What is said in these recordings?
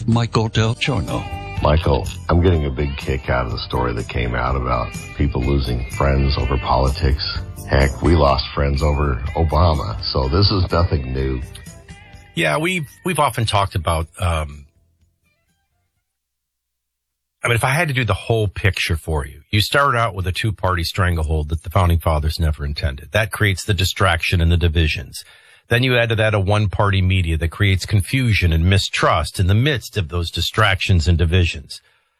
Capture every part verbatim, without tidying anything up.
with Michael Del Giorno. Michael, I'm getting a big kick out of the story that came out about people losing friends over politics. Heck, we lost friends over Obama, so this is nothing new. Yeah, we've we've often talked about, um, I mean, if I had to do the whole picture for you, you start out with a two-party stranglehold that the Founding Fathers never intended. That creates the distraction and the divisions. Then you add to that a one-party media that creates confusion and mistrust in the midst of those distractions and divisions.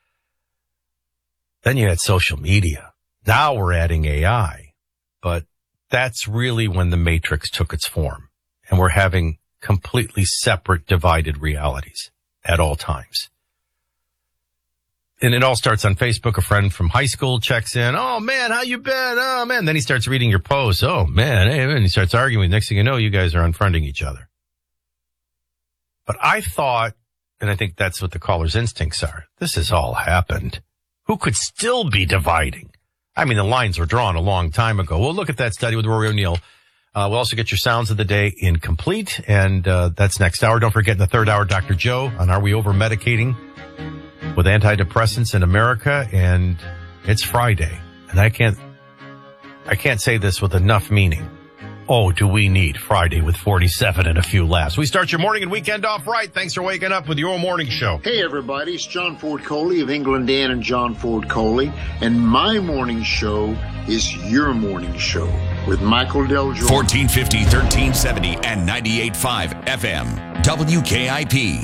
Then you add social media. Now we're adding A I. But that's really when the Matrix took its form. And we're having completely separate, divided realities at all times. And it all starts on Facebook. A friend from high school checks in. Oh, man, how you been? Oh, man. Then he starts reading your posts. Oh, man. Hey, man. He starts arguing. Next thing you know, you guys are unfriending each other. But I thought, and I think that's what the caller's instincts are, this has all happened. Who could still be dividing? I mean, the lines were drawn a long time ago. We'll look at that study with Rory O'Neill. Uh, we'll also get your sounds of the day in complete, and uh, that's next hour. Don't forget in the third hour, Doctor Joe on Are We Over-Medicating with antidepressants in America, and it's Friday, and I can't, I can't say this with enough meaning. Oh, do we need Friday with forty-seven and a few laughs? We start your morning and weekend off right. Thanks for waking up with your morning show. Hey, everybody. It's John Ford Coley of England Dan and John Ford Coley, and my morning show is your morning show with Michael Del Giorno. fourteen fifty, thirteen seventy, and ninety-eight point five F M. W K I P.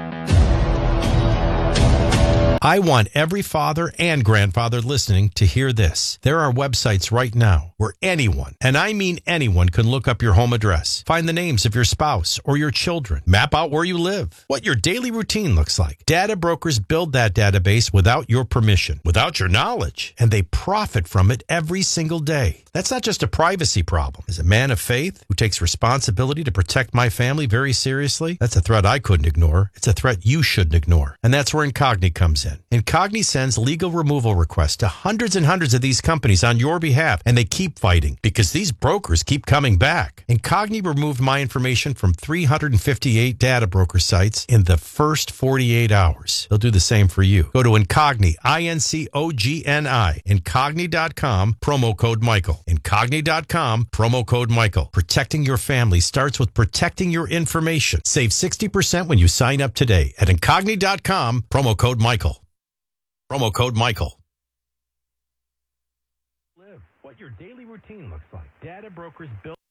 I want every father and grandfather listening to hear this. There are websites right now where anyone, and I mean anyone, can look up your home address, find the names of your spouse or your children, map out where you live, what your daily routine looks like. Data brokers build that database without your permission, without your knowledge, and they profit from it every single day. That's not just a privacy problem. As a man of faith who takes responsibility to protect my family very seriously, that's a threat I couldn't ignore. It's a threat you shouldn't ignore. And that's where Incogni comes in. Incogni sends legal removal requests to hundreds and hundreds of these companies on your behalf, and they keep fighting because these brokers keep coming back. Incogni removed my information from three hundred fifty-eight data broker sites in the first forty-eight hours. They'll do the same for you. Go to Incogni, I N C O G N I, Incogni dot com, promo code Michael. Incogni dot com, promo code Michael. Protecting your family starts with protecting your information. Save sixty percent when you sign up today at Incogni dot com, promo code Michael. Promo code Michael. Live what your daily routine looks like. Data brokers build.